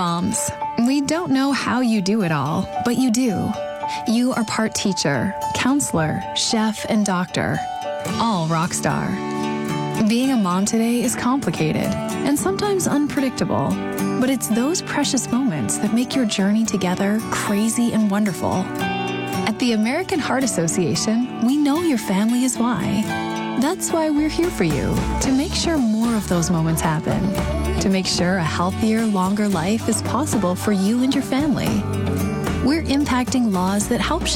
Moms, we don't know how you do it all, but you do. You are part teacher, counselor, chef, and doctor, all rock star. Being a mom today is complicated and sometimes unpredictable, but it's those precious moments that make your journey together crazy and wonderful. At the American Heart Association, we know your family is why. That's why we're here for you, to make sure more of those moments happen, to make sure a healthier, longer life is possible for you and your family. We're impacting laws that help